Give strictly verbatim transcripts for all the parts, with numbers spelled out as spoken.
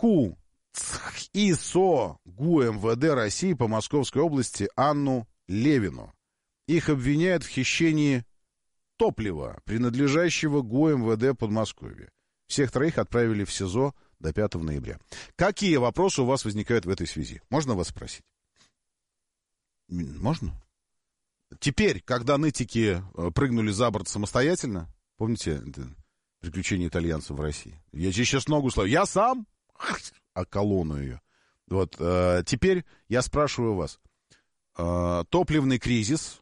КУ ЦХИСО ГУ МВД России по Московской области Анну Левину. Их обвиняют в хищении топлива, принадлежащего ГУ МВД Подмосковья. Всех троих отправили в СИЗО до пятого ноября. Какие вопросы у вас возникают в этой связи? Можно вас спросить? Можно? Теперь, когда нытики прыгнули за борт самостоятельно, помните приключения итальянцев в России? Я сейчас ногу славлю. Я сам, а колонну ее. Вот, э, теперь я спрашиваю вас. Э, топливный кризис.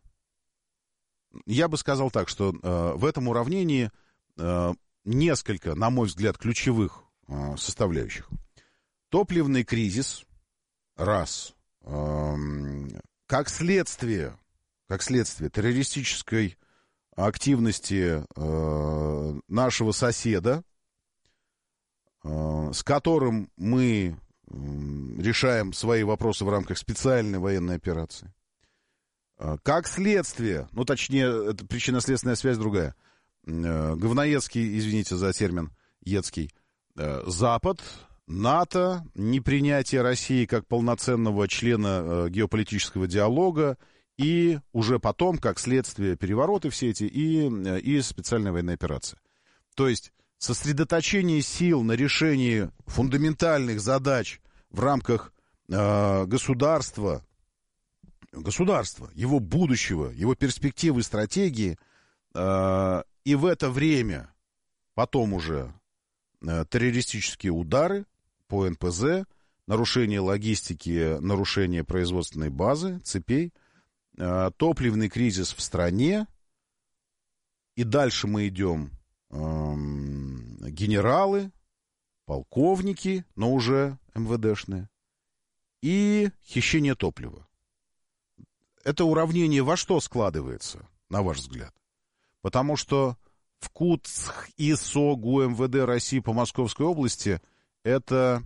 Я бы сказал так, что э, в этом уравнении э, несколько, на мой взгляд, ключевых э, составляющих. Топливный кризис. Раз. Э, как следствие... как следствие террористической активности э, нашего соседа, э, с которым мы э, решаем свои вопросы в рамках специальной военной операции. Э, как следствие, ну, точнее, это причинно-следственная связь другая, э, говноедский, извините за термин, едский, э, Запад, НАТО, непринятие России как полноценного члена э, геополитического диалога, и уже потом, как следствие, перевороты все эти и, и специальная военная операция. То есть сосредоточение сил на решении фундаментальных задач в рамках э, государства, государства, его будущего, его перспективы, стратегии, э, и в это время потом уже э, террористические удары по эн пэ зэ, нарушение логистики, нарушение производственной базы, цепей, топливный кризис в стране, и дальше мы идем эм, генералы, полковники, но уже эм вэ дэшные, и хищение топлива. Это уравнение во что складывается, на ваш взгляд? Потому что в КУ ЦХИСО ГУ МВД России по Московской области это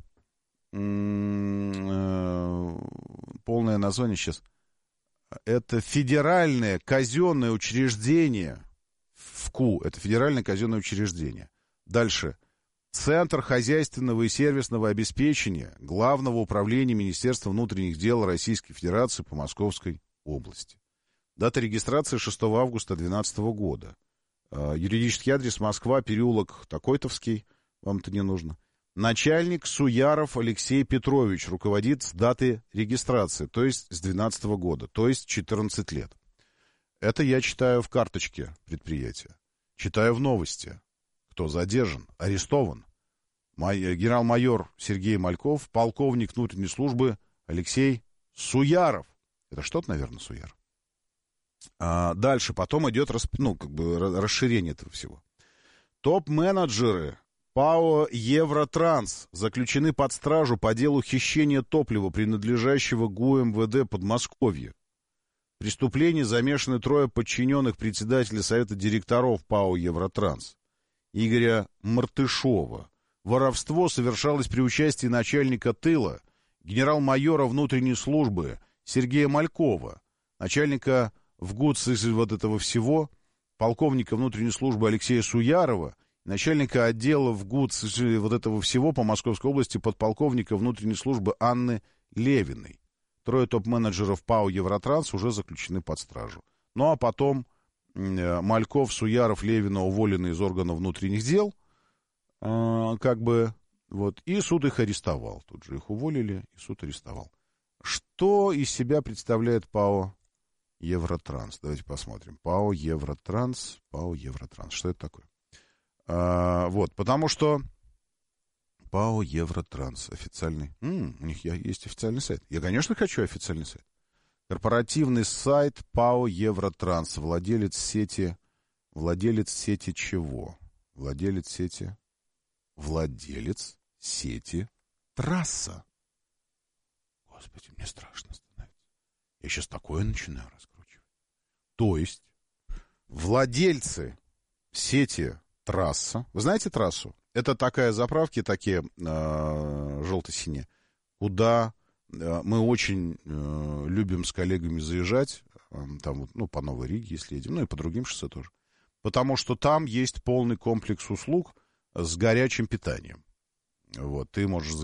м- э, полное название сейчас. Это федеральное казенное учреждение в КУ. Это федеральное казенное учреждение. Дальше. Центр хозяйственного и сервисного обеспечения Главного управления Министерства внутренних дел Российской Федерации по Московской области. Дата регистрации шестого августа две тысячи двенадцатого года. Юридический адрес Москва, переулок Такой-Товский. Вам это не нужно. Начальник Суяров Алексей Петрович руководит с даты регистрации, то есть с две тысячи двенадцатого года, то есть четырнадцать лет. Это я читаю в карточке предприятия. Читаю в новости. Кто задержан, арестован. Май, генерал-майор Сергей Мальков, полковник внутренней службы Алексей Суяров. Это что-то, наверное, Суяров. А дальше потом идет расп... ну, как бы расширение этого всего. Топ-менеджеры ПАО «Евротранс» заключены под стражу по делу хищения топлива, принадлежащего ГУ МВД Подмосковья. В преступлении замешаны трое подчиненных председателя Совета директоров ПАО «Евротранс» Игоря Мартышова. Воровство совершалось при участии начальника тыла, генерал-майора внутренней службы Сергея Малькова, начальника ВГУЦ вот этого всего, полковника внутренней службы Алексея Суярова, начальника отдела ВГУЦ вот этого всего по Московской области подполковника внутренней службы Анны Левиной. Трое топ-менеджеров ПАО «Евротранс» уже заключены под стражу. Ну а потом э, Мальков, Суяров, Левина уволены из органов внутренних дел, э, как бы, вот, и суд их арестовал. Тут же их уволили, и суд арестовал. Что из себя представляет ПАО «Евротранс»? Давайте посмотрим. ПАО «Евротранс», ПАО «Евротранс». Что это такое? А, вот, потому что ПАО «Евротранс» официальный. М, у них есть официальный сайт. Я, конечно, хочу официальный сайт. Корпоративный сайт ПАО «Евротранс». Владелец сети... Владелец сети чего? Владелец сети... Владелец сети «Трасса». Господи, мне страшно становится. Я сейчас такое начинаю раскручивать. То есть, владельцы сети «Трасса». Вы знаете «Трассу»? Это такая заправки, такие э, желто-синие, куда э, мы очень э, любим с коллегами заезжать, э, там вот, ну, по Новой Риге, если едем, ну, и по другим шоссе тоже. Потому что там есть полный комплекс услуг с горячим питанием. Вот, ты можешь